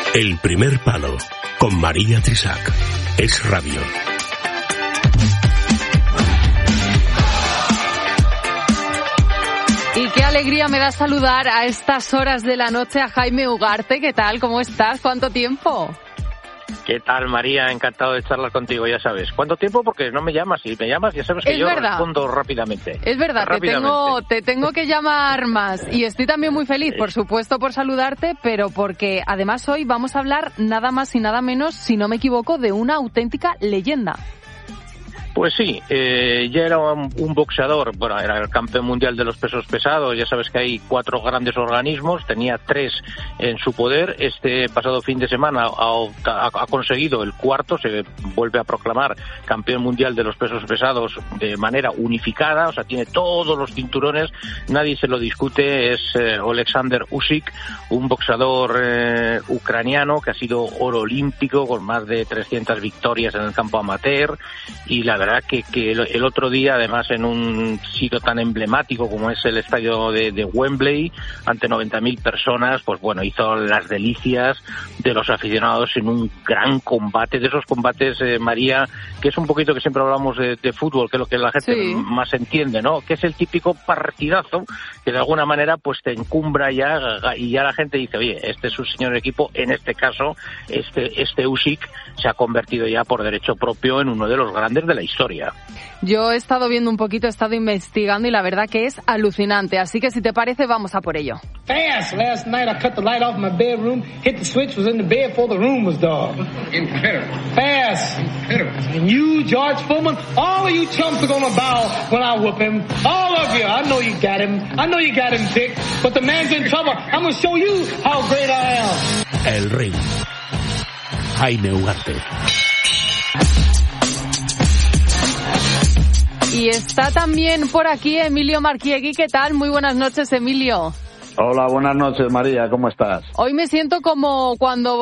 El primer palo con María Trisac. Es Radio. Y qué alegría me da saludar a estas horas de la noche a Jaime Ugarte. ¿Qué tal? ¿Cómo estás? ¿Cuánto tiempo? ¿Qué tal, María? Encantado de charlar contigo, ya sabes. ¿Cuánto tiempo? Porque no me llamas. Si me llamas, ya sabes que yo respondo rápidamente. Es verdad, te tengo que llamar más. Y estoy también muy feliz, por supuesto, por saludarte, pero porque además hoy vamos a hablar nada más y nada menos, si no me equivoco, de una auténtica leyenda. Pues sí, ya era un boxeador, bueno, era el campeón mundial de los pesos pesados, ya sabes que hay 4 grandes organismos, tenía 3 en su poder, este pasado fin de semana ha conseguido el 4, se vuelve a proclamar campeón mundial de los pesos pesados de manera unificada, o sea, tiene todos los cinturones, nadie se lo discute, es Oleksandr Usyk, un boxeador ucraniano que ha sido oro olímpico con más de 300 victorias en el campo amateur, y la verdad que el otro día, además en un sitio tan emblemático como es el estadio de Wembley, ante 90.000 personas, pues bueno, hizo las delicias de los aficionados en un gran combate, de esos combates, María, que es un poquito que siempre hablamos de fútbol, que es lo que la gente más entiende, ¿no? Que es el típico partidazo que de alguna manera pues te encumbra ya, y ya la gente dice, oye, este es su señor equipo, en este caso, este Usyk se ha convertido ya por derecho propio en uno de los grandes de la historia. Yo he estado viendo un poquito, he estado investigando y la verdad que es alucinante, así que si te parece vamos a por ello. Fast! Last night I cut the light off my bedroom, hit the switch, was in the bed before the room was dark. Incredible. Fast! Incredible. And you, George Foreman, all of you chumps are gonna bow when I whoop him. All of you. I know you got him. I know you got him picked, but the man's in trouble. I'm gonna show you how great I am. El Rey. Jaime Ugarte. Y está también por aquí Emilio Marchiegui. ¿Qué tal? Muy buenas noches, Emilio. Hola, buenas noches, María. ¿Cómo estás? Hoy me siento como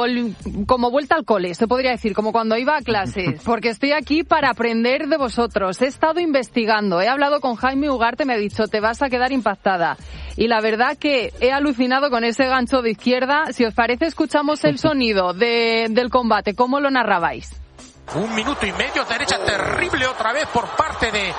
como vuelta al cole, se podría decir, como cuando iba a clases, porque estoy aquí para aprender de vosotros. He estado investigando, he hablado con Jaime Ugarte, me ha dicho, te vas a quedar impactada. Y la verdad que he alucinado con ese gancho de izquierda. Si os parece, escuchamos el sonido del combate. ¿Cómo lo narrabais? 1 minuto y medio, derecha terrible otra vez por parte de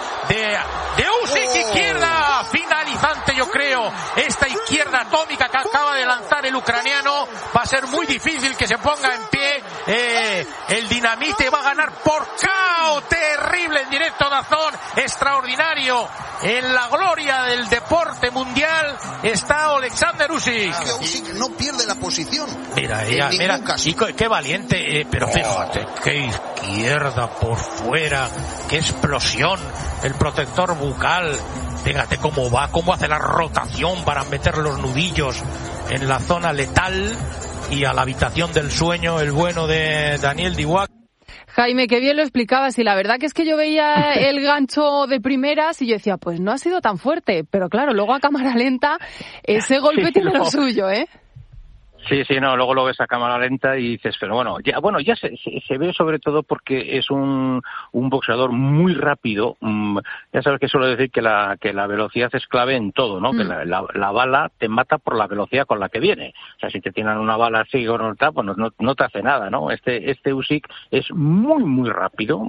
Usyk, izquierda finalizante, yo creo, esta izquierda atómica que acaba de lanzar el ucraniano, va a ser muy difícil que se ponga en pie, el dinamite va a ganar por KO, terrible en directo DAZN, extraordinario, en la gloria del deporte mundial está Oleksandr Usyk. Usyk no pierde la posición. Mira, y qué valiente, pero fíjate, qué izquierda por fuera, qué explosión, el protector bucal, fíjate cómo va, cómo hace la rotación para meter los nudillos en la zona letal y a la habitación del sueño, el bueno de Daniel Dubois. Jaime, qué bien lo explicabas, y la verdad que es que yo veía el gancho de primeras y yo decía, pues no ha sido tan fuerte, pero claro, luego a cámara lenta ese golpe tiene lo suyo, ¿eh? Sí, no, luego lo ves a cámara lenta y dices, pero ya se ve sobre todo porque es un boxeador muy rápido. Ya sabes que suelo decir que la velocidad es clave en todo, ¿no? Que la bala te mata por la velocidad con la que viene. O sea, si te tiran una bala así o pues no te hace nada, ¿no? Este Usyk es muy rápido,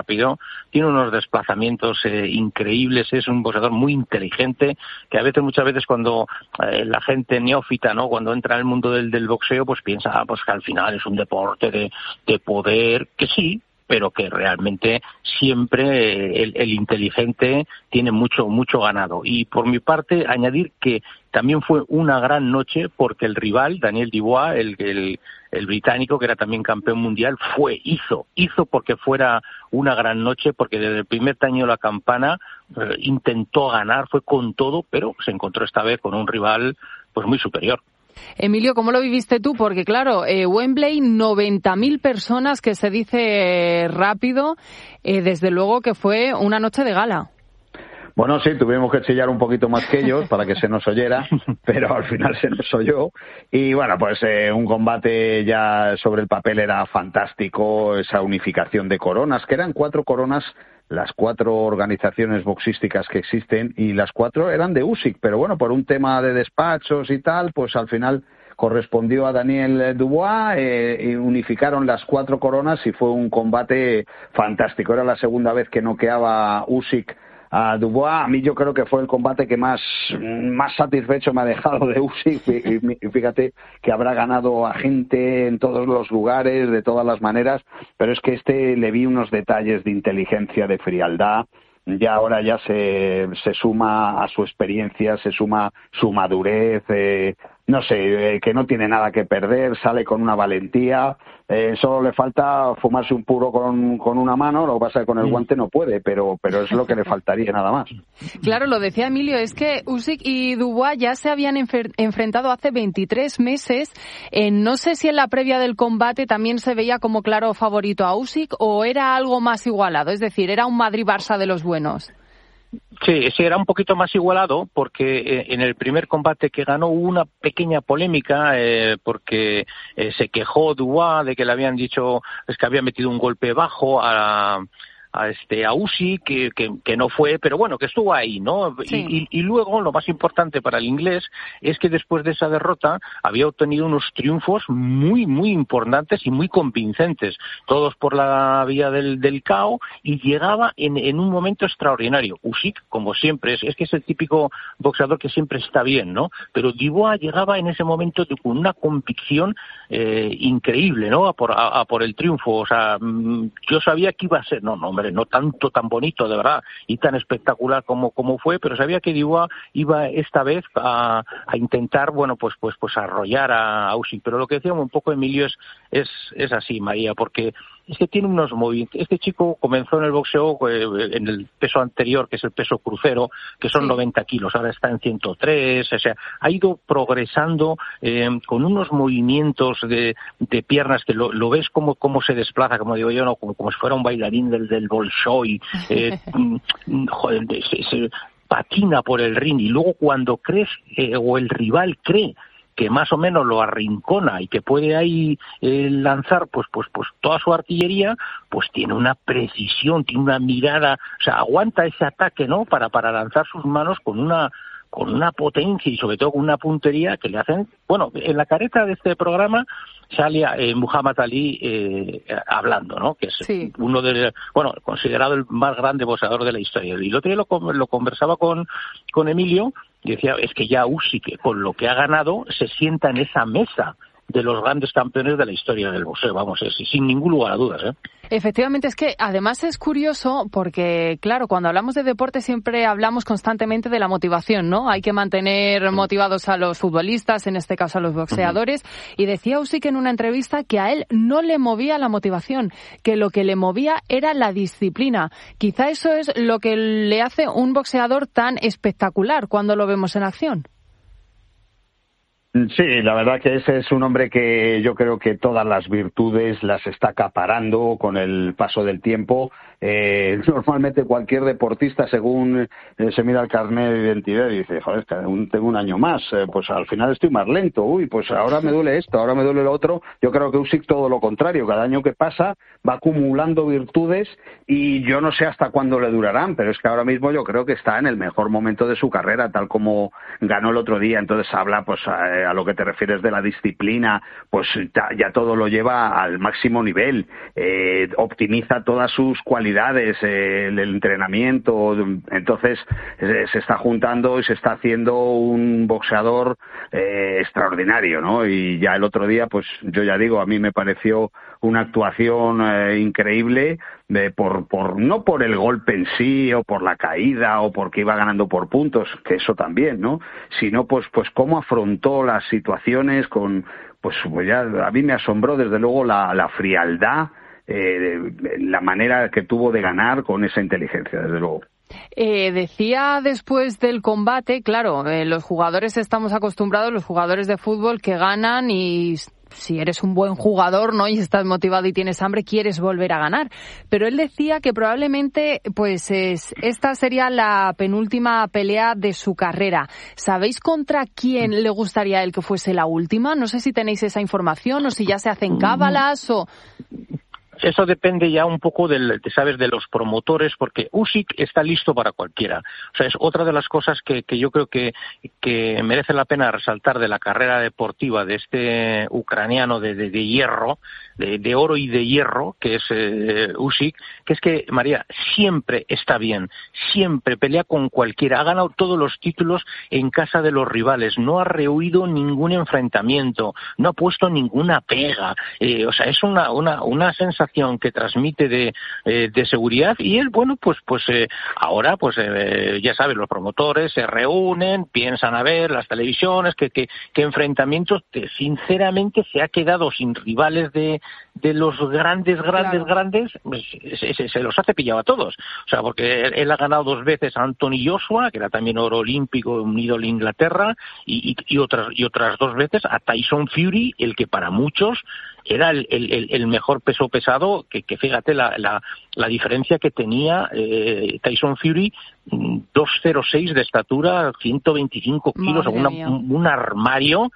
tiene unos desplazamientos increíbles, es un boxeador muy inteligente, que muchas veces cuando la gente neófita, ¿no? Cuando entra en el mundo del boxeo, pues piensa pues que al final es un deporte de poder, que sí, pero que realmente siempre el inteligente tiene mucho ganado. Y por mi parte, añadir que también fue una gran noche porque el rival, Daniel Dubois, el británico, que era también campeón mundial, hizo porque fuera una gran noche, porque desde el primer taño de la campana intentó ganar, fue con todo, pero se encontró esta vez con un rival pues muy superior. Emilio, ¿cómo lo viviste tú? Porque claro, Wembley, 90.000 personas, que se dice rápido, desde luego que fue una noche de gala. Bueno, sí, tuvimos que chillar un poquito más que ellos para que se nos oyera, pero al final se nos oyó. Y bueno, pues un combate ya sobre el papel era fantástico, esa unificación de coronas, que eran 4 coronas, las 4 organizaciones boxísticas que existen, y las 4 eran de Usyk, pero bueno, por un tema de despachos y tal, pues al final correspondió a Daniel Dubois, y unificaron las 4 coronas y fue un combate fantástico. Era la segunda vez que noqueaba Usyk a Dubois. A mí yo creo que fue el combate que más satisfecho me ha dejado de Usyk, y fíjate que habrá ganado a gente en todos los lugares, de todas las maneras, pero es que le vi unos detalles de inteligencia, de frialdad. Ya ahora ya se suma a su experiencia, se suma su madurez, no sé, que no tiene nada que perder, sale con una valentía, solo le falta fumarse un puro con una mano, lo que pasa es que con el guante no puede, pero es lo que le faltaría, nada más. Claro, lo decía Emilio, es que Usyk y Dubois ya se habían enfrentado hace 23 meses, no sé si en la previa del combate también se veía como claro favorito a Usyk o era algo más igualado, es decir, era un Madrid-Barça de los buenos. Sí, era un poquito más igualado porque en el primer combate que ganó hubo una pequeña polémica porque se quejó Dubois de que le habían dicho que había metido un golpe bajo a Usyk, que no fue, pero bueno, que estuvo ahí, ¿no? Sí. Y luego, lo más importante para el inglés es que después de esa derrota había obtenido unos triunfos muy, muy importantes y muy convincentes, todos por la vía del KO, y llegaba en un momento extraordinario. Usyk, como siempre, es que es el típico boxeador que siempre está bien, ¿no? Pero Dubois llegaba en ese momento con una convicción increíble, ¿no? A por el triunfo. O sea, yo sabía que iba a ser, hombre, no tanto tan bonito, de verdad, y tan espectacular como fue, pero sabía que Dubois iba esta vez a intentar, bueno, pues arrollar a Usyk. Pero lo que decíamos un poco, Emilio, es así, María, porque es que tiene unos movimientos. Este chico comenzó en el boxeo en el peso anterior, que es el peso crucero, que son 90 kilos, ahora está en 103, o sea, ha ido progresando con unos movimientos de piernas que lo ves como se desplaza, como digo yo, ¿no? Como si fuera un bailarín del Bolshoi, joder, se patina por el ring, y luego cuando crees o el rival cree que más o menos lo arrincona y que puede ahí lanzar pues toda su artillería, pues tiene una precisión, tiene una mirada, o sea, aguanta ese ataque, ¿no? Para lanzar sus manos con una potencia y sobre todo con una puntería que le hacen. Bueno, en la careta de este programa sale Muhammad Ali hablando, ¿no? Que es uno de, considerado el más grande boxeador de la historia. Y el otro día lo conversaba con Emilio, y decía, es que ya Usyk, con lo que ha ganado, se sienta en esa mesa de los grandes campeones de la historia del boxeo, vamos, sin ningún lugar a dudas, ¿eh? Efectivamente, es que además es curioso porque, claro, cuando hablamos de deporte siempre hablamos constantemente de la motivación, ¿no? Hay que mantener motivados a los futbolistas, en este caso a los boxeadores, y decía Usyk en una entrevista que a él no le movía la motivación, que lo que le movía era la disciplina. Quizá eso es lo que le hace un boxeador tan espectacular cuando lo vemos en acción. Sí, la verdad que ese es un hombre que yo creo que todas las virtudes las está acaparando con el paso del tiempo. Normalmente cualquier deportista, según se mira el carnet de identidad y dice, joder, tengo un año más, pues al final estoy más lento, pues ahora me duele esto, ahora me duele lo otro. Yo creo que Usyk todo lo contrario, cada año que pasa va acumulando virtudes y yo no sé hasta cuándo le durarán, pero es que ahora mismo yo creo que está en el mejor momento de su carrera, tal como ganó el otro día. Entonces habla, pues a lo que te refieres de la disciplina, pues ya todo lo lleva al máximo nivel, optimiza todas sus cualidades, el entrenamiento. Entonces se está juntando y se está haciendo un boxeador extraordinario, ¿no? Y ya el otro día, pues yo ya digo, a mí me pareció una actuación increíble, no por el golpe en sí o por la caída o porque iba ganando por puntos, que eso también, ¿no? Sino pues cómo afrontó las situaciones pues ya a mí me asombró desde luego la frialdad, la manera que tuvo de ganar con esa inteligencia, desde luego. Decía después del combate, claro, los jugadores estamos acostumbrados, los jugadores de fútbol, que ganan y si eres un buen jugador, ¿no?, y estás motivado y tienes hambre, quieres volver a ganar. Pero él decía que probablemente pues esta sería la penúltima pelea de su carrera. ¿Sabéis contra quién le gustaría a él que fuese la última? No sé si tenéis esa información o si ya se hacen cábalas o... Eso depende ya un poco de los promotores, porque Usyk está listo para cualquiera. O sea, es otra de las cosas que yo creo que merece la pena resaltar de la carrera deportiva de este ucraniano de hierro, de oro y de hierro, que es Usyk, que es que, María, siempre está bien, siempre pelea con cualquiera, ha ganado todos los títulos en casa de los rivales, no ha rehuido ningún enfrentamiento, no ha puesto ninguna pega, o sea, es una sensación que transmite de seguridad, y él, bueno, pues ahora, ya sabes, los promotores se reúnen, piensan a ver las televisiones, qué enfrentamientos, sinceramente se ha quedado sin rivales de los grandes, pues, se los ha cepillado a todos. O sea, porque él ha ganado 2 veces a Anthony Joshua, que era también oro olímpico, un ídolo de Inglaterra, y otras 2 veces a Tyson Fury, el que para muchos era el mejor peso pesado, que fíjate la diferencia que tenía Tyson Fury, 2.06 de estatura, 125 kilos, un armario,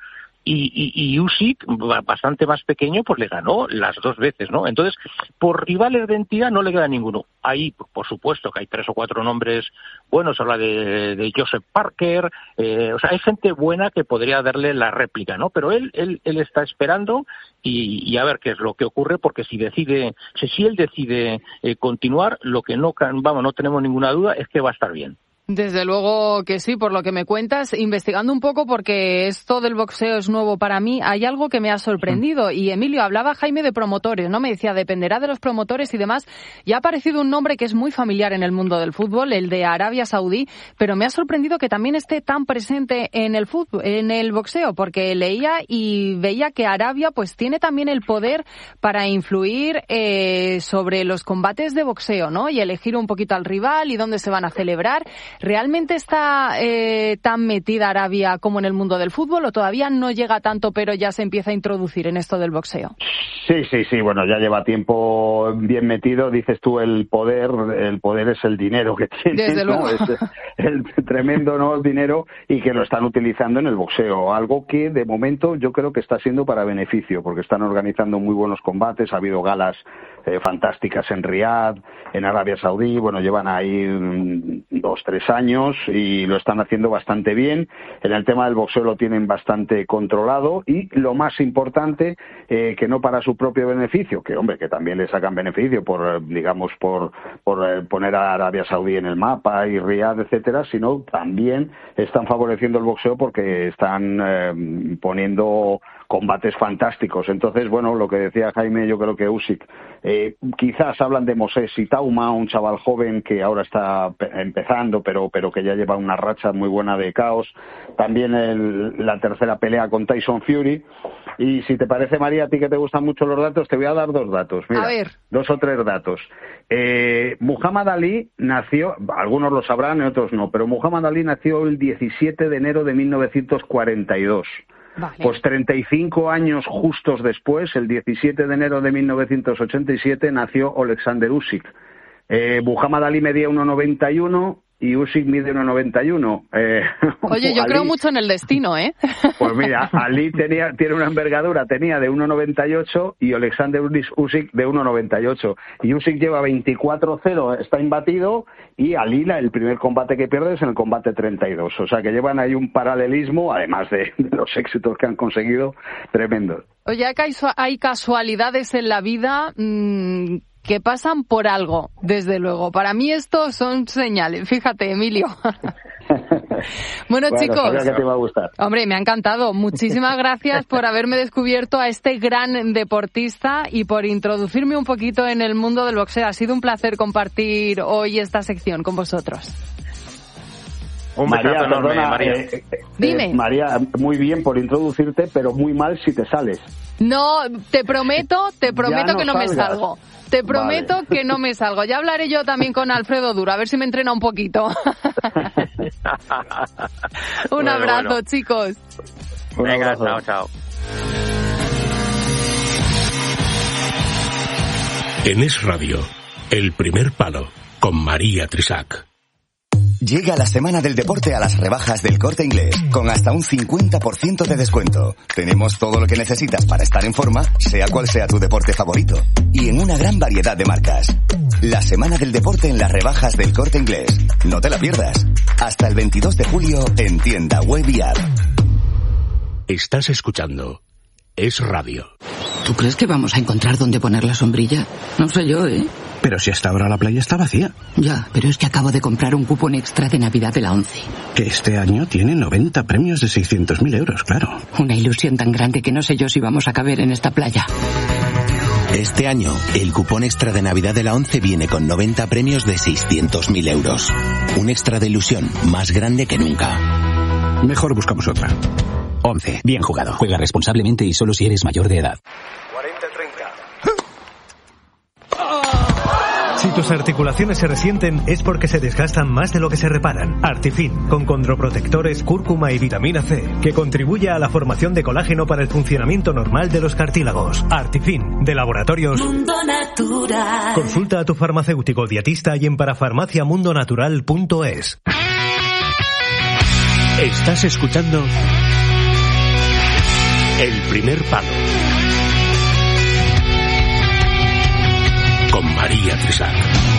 y Usyk, bastante más pequeño, pues le ganó las 2 veces, ¿no? Entonces, por rivales de entidad no le queda ninguno. Ahí, por supuesto, que hay 3 o 4 nombres buenos, habla de Joseph Parker, o sea, hay gente buena que podría darle la réplica, ¿no? Pero él está esperando y a ver qué es lo que ocurre, porque si él decide continuar, lo que no tenemos ninguna duda es que va a estar bien. Desde luego que sí, por lo que me cuentas, investigando un poco, porque esto del boxeo es nuevo para mí, hay algo que me ha sorprendido. Y Emilio, hablaba Jaime de promotores, ¿no? Me decía, dependerá de los promotores y demás. Y ha aparecido un nombre que es muy familiar en el mundo del fútbol, el de Arabia Saudí, pero me ha sorprendido que también esté tan presente en el fútbol, en el boxeo, porque leía y veía que Arabia pues tiene también el poder para influir sobre los combates de boxeo, ¿no? Y elegir un poquito al rival y dónde se van a celebrar. ¿Realmente está tan metida Arabia como en el mundo del fútbol, o todavía no llega tanto, pero ya se empieza a introducir en esto del boxeo? Sí, bueno, ya lleva tiempo bien metido. Dices tú el poder es el dinero que tiene. Desde luego. Es el tremendo, ¿no?, el dinero, y que lo están utilizando en el boxeo, algo que de momento yo creo que está siendo para beneficio, porque están organizando muy buenos combates, ha habido galas fantásticas en Riad, en Arabia Saudí, bueno, llevan ahí 2-3 años y lo están haciendo bastante bien. En el tema del boxeo lo tienen bastante controlado, y lo más importante, que no para su propio beneficio, que hombre, que también le sacan beneficio por poner a Arabia Saudí en el mapa y Riad, etcétera, sino también están favoreciendo el boxeo porque están poniendo combates fantásticos. Entonces, bueno, lo que decía Jaime, yo creo que Usyk, quizás hablan de Moses Itauma, un chaval joven que ahora está empezando, pero que ya lleva una racha muy buena de caos. También la tercera pelea con Tyson Fury. Y si te parece, María, a ti que te gustan mucho los datos, te voy a dar 2 datos. Mira, a ver. 2 o 3 datos. Muhammad Ali nació, algunos lo sabrán y otros no, pero Muhammad Ali nació el 17 de enero de 1942. Vale. Pues 35 años justos después, el 17 de enero de 1987, nació Alexander Usyk. Muhammad Ali medía 1,91 y Usyk mide 1,91. Oye, yo creo mucho en el destino, ¿eh? Pues mira, Ali tiene una envergadura, tenía de 1,98 y Alexander Usyk de 1,98. Y Usyk lleva 24-0, está imbatido, y Ali el primer combate que pierde es en el combate 32. O sea que llevan ahí un paralelismo, además de los éxitos que han conseguido, tremendos. Oye, hay casualidades en la vida que pasan por algo, desde luego. Para mí esto son señales. Fíjate, Emilio. Bueno, chicos, sabía que te iba a gustar. Hombre, me ha encantado. Muchísimas gracias por haberme descubierto a este gran deportista y por introducirme un poquito en el mundo del boxeo. Ha sido un placer compartir hoy esta sección con vosotros. Un besazo enorme, María. Dime. María, muy bien por introducirte, pero muy mal si te sales. No, te prometo que no me salgo. Te prometo que no me salgo. Ya hablaré yo también con Alfredo Duro, a ver si me entrena un poquito. Un abrazo, chicos. Venga, chao. En Es Radio, El Primer Palo, con María Trisac. Llega la semana del deporte a las rebajas del Corte Inglés, con hasta un 50% de descuento. Tenemos todo lo que necesitas para estar en forma, sea cual sea tu deporte favorito. Y en una gran variedad de marcas. La semana del deporte en las rebajas del Corte Inglés. No te la pierdas. Hasta el 22 de julio en tienda web y app. Estás escuchando Es Radio. ¿Tú crees que vamos a encontrar dónde poner la sombrilla? No sé yo, ¿eh? Pero si hasta ahora la playa está vacía. Ya, pero es que acabo de comprar un cupón extra de Navidad de la ONCE. Que este año tiene 90 premios de 600.000 euros, claro. Una ilusión tan grande que no sé yo si vamos a caber en esta playa. Este año, el cupón extra de Navidad de la ONCE viene con 90 premios de 600.000 euros. Un extra de ilusión más grande que nunca. Mejor buscamos otra. ONCE. Bien jugado. Juega responsablemente y solo si eres mayor de edad. 40-30. Si tus articulaciones se resienten es porque se desgastan más de lo que se reparan. Artifin, con condroprotectores, cúrcuma y vitamina C, que contribuye a la formación de colágeno para el funcionamiento normal de los cartílagos. Artifin, de Laboratorios Mundo Natural. Consulta a tu farmacéutico dietista y en parafarmaciamundonatural.es. Estás escuchando El Primer Palo con María Trisac.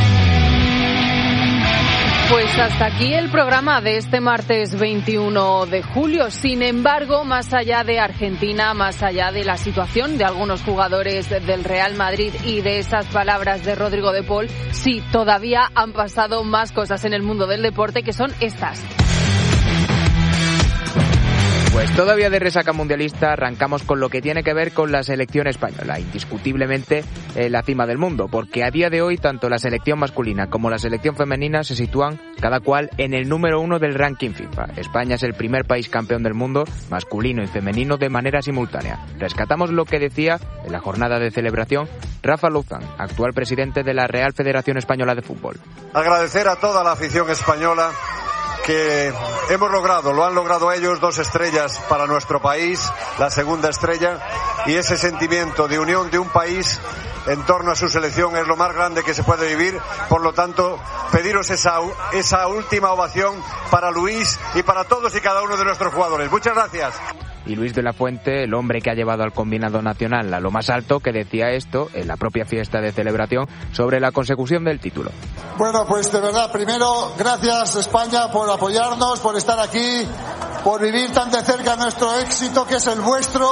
Pues hasta aquí el programa de este martes 21 de julio. Sin embargo, más allá de Argentina, más allá de la situación de algunos jugadores del Real Madrid y de esas palabras de Rodrigo de Paul, sí, todavía han pasado más cosas en el mundo del deporte, que son estas. Pues todavía de resaca mundialista arrancamos con lo que tiene que ver con la selección española, indiscutiblemente la cima del mundo, porque a día de hoy tanto la selección masculina como la selección femenina se sitúan cada cual en el número 1 del ranking FIFA. España es el primer país campeón del mundo, masculino y femenino, de manera simultánea. Rescatamos lo que decía en la jornada de celebración Rafa Luzán, actual presidente de la Real Federación Española de Fútbol. Agradecer a toda la afición española que lo han logrado ellos, 2 estrellas para nuestro país, la segunda estrella, y ese sentimiento de unión de un país en torno a su selección es lo más grande que se puede vivir. Por lo tanto, pediros esa última ovación para Luis y para todos y cada uno de nuestros jugadores. Muchas gracias. Y Luis de la Fuente, el hombre que ha llevado al combinado nacional a lo más alto, que decía esto en la propia fiesta de celebración sobre la consecución del título. Bueno, pues de verdad, primero, gracias España por apoyarnos, por estar aquí, por vivir tan de cerca nuestro éxito, que es el vuestro.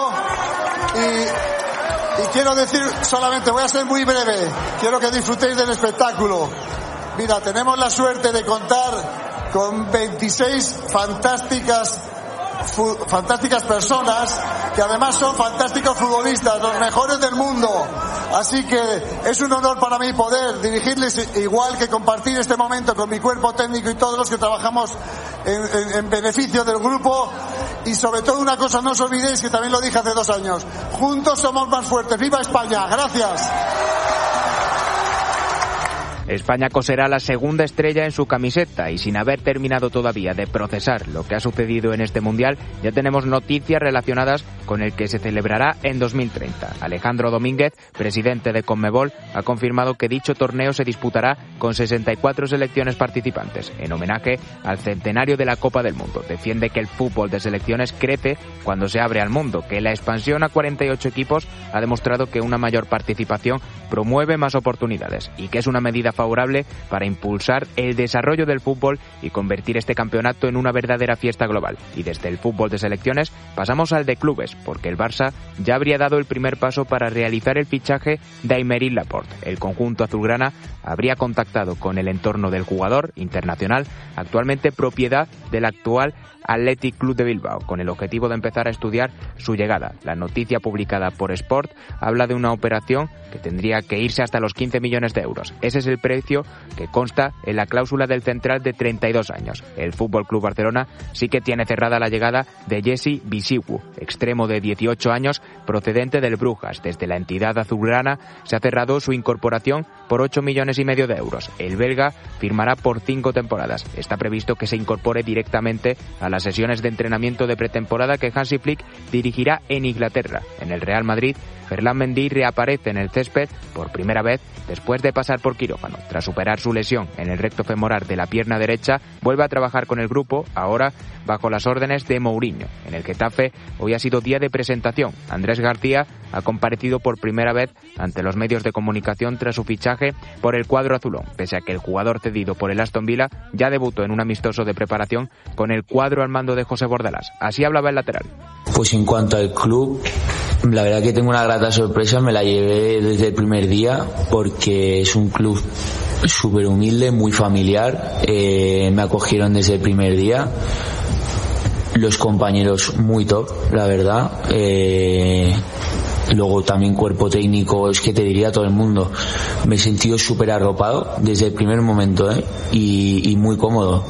Y quiero decir solamente, voy a ser muy breve, quiero que disfrutéis del espectáculo. Mira, tenemos la suerte de contar con 26 fantásticas personas que además son fantásticos futbolistas, los mejores del mundo. Así que es un honor para mí poder dirigirles, igual que compartir este momento con mi cuerpo técnico y todos los que trabajamos en beneficio del grupo. Y sobre todo una cosa, no os olvidéis que también lo dije hace 2 años: juntos somos más fuertes. ¡Viva España! ¡Gracias! España coserá la segunda estrella en su camiseta, y sin haber terminado todavía de procesar lo que ha sucedido en este Mundial, ya tenemos noticias relacionadas con el que se celebrará en 2030. Alejandro Domínguez, presidente de Conmebol, ha confirmado que dicho torneo se disputará con 64 selecciones participantes, en homenaje al centenario de la Copa del Mundo. Defiende que el fútbol de selecciones crece cuando se abre al mundo, que la expansión a 48 equipos ha demostrado que una mayor participación promueve más oportunidades, y que es una medida favorable para impulsar el desarrollo del fútbol y convertir este campeonato en una verdadera fiesta global. Y desde el fútbol de selecciones pasamos al de clubes, porque el Barça ya habría dado el primer paso para realizar el fichaje de Aymeric Laporte. El conjunto azulgrana habría contactado con el entorno del jugador internacional, actualmente propiedad del actual Athletic Club de Bilbao, con el objetivo de empezar a estudiar su llegada. La noticia publicada por Sport habla de una operación que tendría que irse hasta los 15 millones de euros. Ese es el precio que consta en la cláusula del central de 32 años. El Fútbol Club Barcelona sí que tiene cerrada la llegada de Jesse Bisiwu, extremo de 18 años procedente del Brujas. Desde la entidad azulgrana se ha cerrado su incorporación por 8,5 millones de euros. El belga firmará por 5 temporadas. Está previsto que se incorpore directamente a las sesiones de entrenamiento de pretemporada que Hansi Flick dirigirá en Inglaterra. En el Real Madrid, Ferland Mendy reaparece en el césped por primera vez después de pasar por quirófano. rumano. Tras superar su lesión en el recto femoral de la pierna derecha, vuelve a trabajar con el grupo, ahora bajo las órdenes de Mourinho. En el Getafe hoy ha sido día de presentación. Andrés García ha comparecido por primera vez ante los medios de comunicación tras su fichaje por el cuadro azulón, pese a que el jugador cedido por el Aston Villa ya debutó en un amistoso de preparación con el cuadro al mando de José Bordalás. Así hablaba el lateral. Pues en cuanto al club, la verdad que tengo una grata sorpresa, me la llevé desde el primer día porque es un club súper humilde, muy familiar, me acogieron desde el primer día, los compañeros muy top, la verdad, luego también cuerpo técnico, es que te diría todo el mundo, me he sentido súper arropado desde el primer momento, y muy cómodo,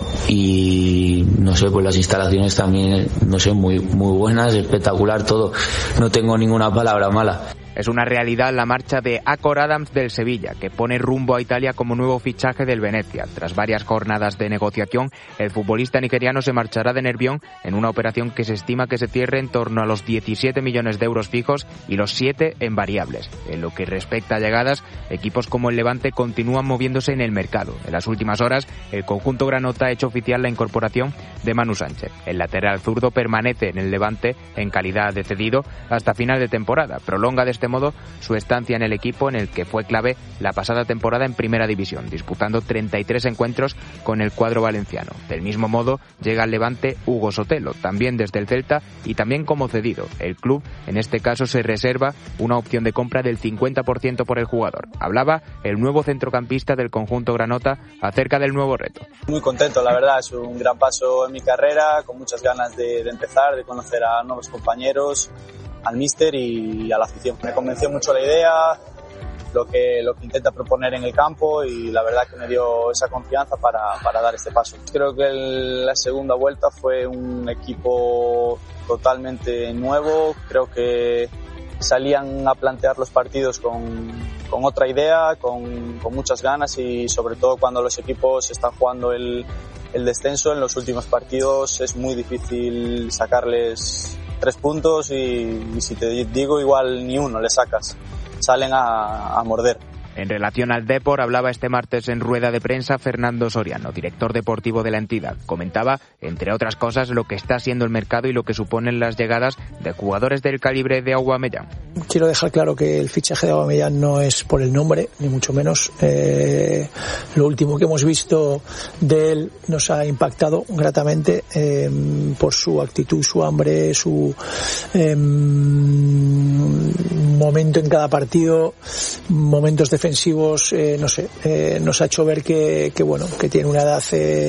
y no sé, pues las instalaciones también, no sé, muy buenas, espectacular todo, no tengo ninguna palabra mala. Es una realidad la marcha de Acor Adams del Sevilla, que pone rumbo a Italia como nuevo fichaje del Venezia. Tras varias jornadas de negociación, el futbolista nigeriano se marchará de Nervión en una operación que se estima que se cierre en torno a los 17 millones de euros fijos y los 7 en variables. En lo que respecta a llegadas, equipos como el Levante continúan moviéndose en el mercado. En las últimas horas, el conjunto granota ha hecho oficial la incorporación de Manu Sánchez. El lateral zurdo permanece en el Levante en calidad de cedido hasta final de temporada. Prolonga de este modo su estancia en el equipo, en el que fue clave la pasada temporada en Primera División, disputando 33 encuentros con el cuadro valenciano. Del mismo modo llega al Levante Hugo Sotelo, también desde el Celta y también como cedido. El club en este caso se reserva una opción de compra del 50% por el jugador. Hablaba el nuevo centrocampista del conjunto granota acerca del nuevo reto. Muy contento, la verdad, es un gran paso en mi carrera, con muchas ganas de empezar, de conocer a nuevos compañeros, al míster y a la afición. Me convenció mucho la idea, lo que intenta proponer en el campo, y la verdad que me dio esa confianza para dar este paso. Creo que la segunda vuelta fue un equipo totalmente nuevo, creo que salían a plantear los partidos con otra idea, con muchas ganas, y sobre todo cuando los equipos están jugando el descenso en los últimos partidos es muy difícil sacarles 3 puntos, y si te digo igual ni uno le sacas, salen a morder. En relación al Depor, hablaba este martes en rueda de prensa Fernando Soriano, director deportivo de la entidad. Comentaba, entre otras cosas, lo que está siendo el mercado y lo que suponen las llegadas de jugadores del calibre de Aubameyang. Quiero dejar claro que el fichaje de Aubameyang no es por el nombre, ni mucho menos. Lo último que hemos visto de él nos ha impactado gratamente por su actitud, su hambre, su momento en cada partido, momentos defensivos, nos ha hecho ver que tiene una edad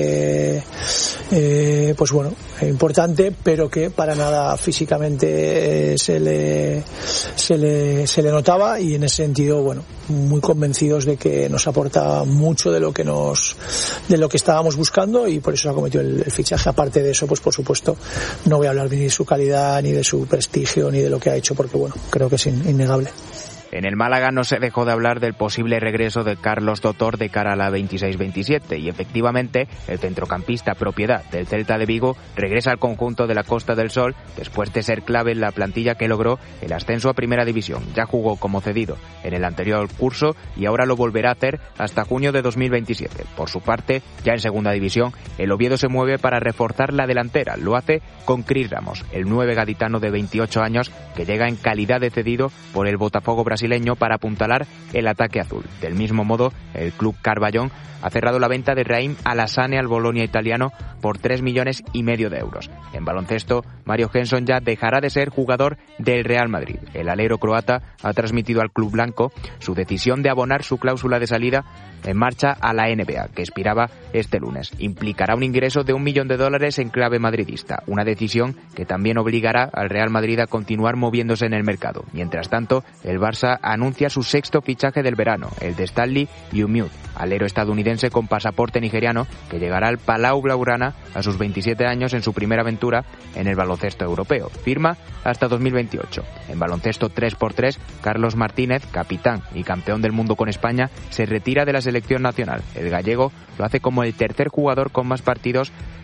importante, pero que para nada físicamente se le notaba, y en ese sentido, muy convencidos de que nos aporta mucho de lo que estábamos buscando, y por eso se ha cometido el fichaje. Aparte de eso, pues por supuesto no voy a hablar ni de su calidad, ni de su prestigio, ni de lo que ha hecho, porque creo que es innegable. En el Málaga no se dejó de hablar del posible regreso de Carlos Dotor de cara a la 26-27, y efectivamente el centrocampista propiedad del Celta de Vigo regresa al conjunto de la Costa del Sol después de ser clave en la plantilla que logró el ascenso a Primera División. Ya jugó como cedido en el anterior curso y ahora lo volverá a hacer hasta junio de 2027. Por su parte, ya en Segunda División, el Oviedo se mueve para reforzar la delantera. Lo hace con Cris Ramos, el 9 gaditano de 28 años que llega en calidad de cedido por el Botafogo brasileño para apuntalar el ataque azul. Del mismo modo, el club Carballón ha cerrado la venta de Raheem Alassane al Bolonia italiano por 3,5 millones de euros. En baloncesto, Mario Henson ya dejará de ser jugador del Real Madrid. El alero croata ha transmitido al club blanco su decisión de abonar su cláusula de salida en marcha a la NBA, que expiraba este lunes. Implicará un ingreso de $1 millón en clave madridista, una decisión que también obligará al Real Madrid a continuar moviéndose en el mercado. Mientras tanto, el Barça anuncia su 6º fichaje del verano, el de Stanley Umude, alero estadounidense con pasaporte nigeriano, que llegará al Palau Blaugrana a sus 27 años en su primera aventura en el baloncesto europeo. Firma hasta 2028. En baloncesto 3x3, Carlos Martínez, capitán y campeón del mundo con España, se retira de la selección nacional. El gallego lo hace como el tercer jugador con más partidos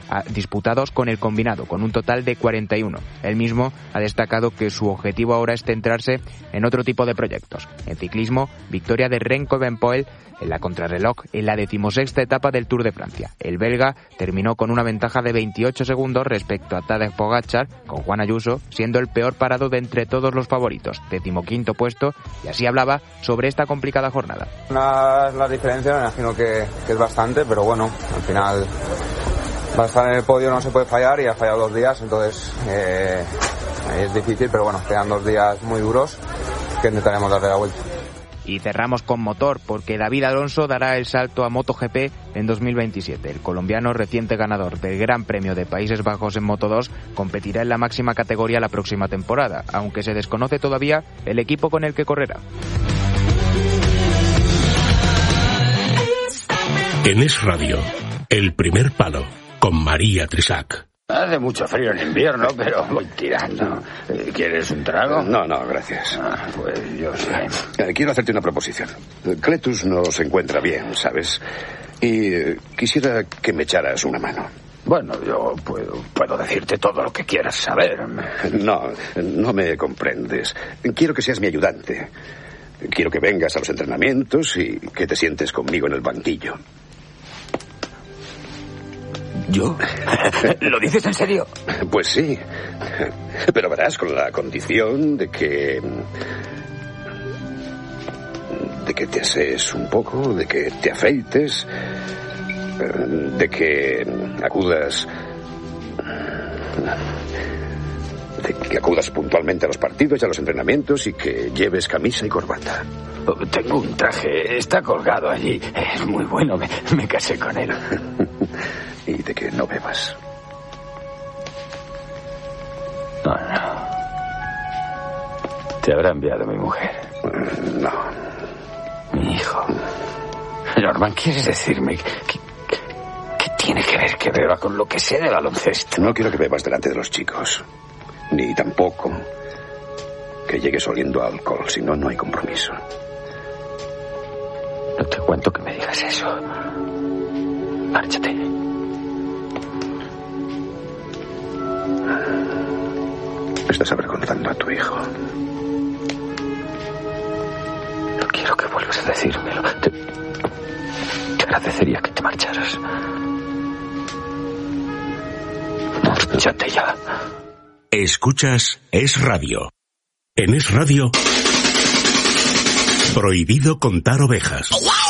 disputados con el combinado, con un total de 41. Él mismo ha destacado que su objetivo ahora es centrarse en otro tipo de proyectos. En ciclismo, victoria de Remco Evenepoel en la contrarreloj en la 16ª etapa del Tour de Francia. El belga terminó con una ventaja de 28 segundos respecto a Tadej Pogačar, con Juan Ayuso siendo el peor parado de entre todos los favoritos, 15º puesto, y así hablaba sobre esta complicada jornada. La diferencia me imagino que es bastante, pero bueno, al final va a estar en el podio, no se puede fallar, y ha fallado 2 días, entonces es difícil, pero bueno, quedan 2 días muy duros que intentaremos darle la vuelta. Y cerramos con motor, porque David Alonso dará el salto a MotoGP en 2027. El colombiano, reciente ganador del Gran Premio de Países Bajos en Moto2, competirá en la máxima categoría la próxima temporada, aunque se desconoce todavía el equipo con el que correrá. En Es Radio, El Primer Palo, con María Trisac. Hace mucho frío en invierno, pero voy tirando. ¿Quieres un trago? No, gracias. Pues yo sé. Quiero hacerte una proposición. Cletus no se encuentra bien, ¿sabes? Y quisiera que me echaras una mano. Bueno, yo puedo decirte todo lo que quieras saber. No me comprendes. Quiero que seas mi ayudante. Quiero que vengas a los entrenamientos y que te sientes conmigo en el banquillo. ¿Yo? ¿Lo dices en serio? Pues sí. Pero verás, con la condición de que te asees un poco, de que te afeites, de que acudas puntualmente a los partidos y a los entrenamientos y que lleves camisa y corbata. Tengo un traje, está colgado allí. Es muy bueno, me casé con él. Y de que no bebas. No. Te habrá enviado mi mujer. No. Mi hijo. Norman, ¿quieres decirme que tiene que ver que beba con lo que sé de baloncesto? No quiero que bebas delante de los chicos. Ni tampoco que llegues oliendo a alcohol. Si no, no hay compromiso. No te cuento que me digas eso. Márchate. Estás avergonzando a tu hijo. No quiero que vuelvas a decírmelo. Te agradecería que te marcharas. Márchate ya. Escuchas Es Radio. En Es Radio, prohibido contar ovejas.